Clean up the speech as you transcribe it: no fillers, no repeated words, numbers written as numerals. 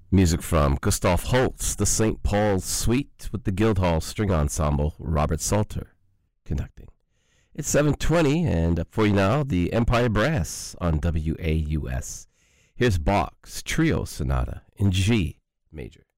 Music from Gustav Holst, the St. Paul's Suite with the Guildhall String Ensemble, Robert Salter conducting. It's 7:20, and up for you now, the Empire Brass on WAUS. Here's Bach's Trio Sonata in G major.